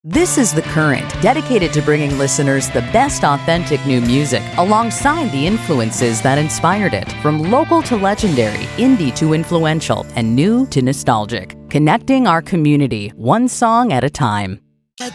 This is The Current, dedicated to bringing listeners the best authentic new music alongside the influences that inspired it, from local to legendary, indie to influential, and new to nostalgic. Connecting our community, one song at a time.